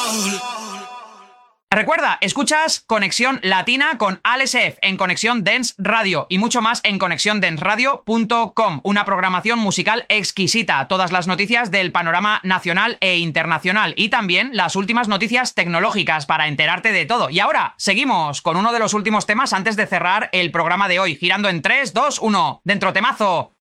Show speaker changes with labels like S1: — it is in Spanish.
S1: Recuerda, escuchas Conexión Latina con Alex F. en Conexión Dance Radio y mucho más en conexiondensradio.com. Una programación musical exquisita, todas las noticias del panorama nacional e internacional y también las últimas noticias tecnológicas para enterarte de todo. Y ahora, seguimos con uno de los últimos temas antes de cerrar el programa de hoy, girando en 3, 2, 1. Dentro temazo.